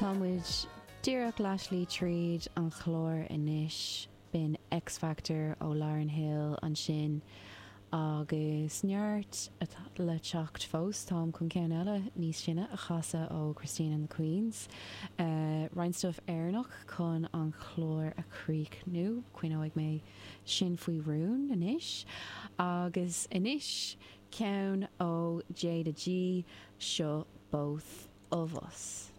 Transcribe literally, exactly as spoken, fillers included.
Támuid Díreach Lashley tríd an chlór inis bin X Factor ó Lauren Hill an sin agus neart le teacht fós tám chun ceann eile níos sinne a chaasa ó Christine and the Queens. Uh, Reinstuff airnach chun an chlór a críic nu cuine ag mé sin faoi rún inis agus inis ceann ó J to G seo Both of Us.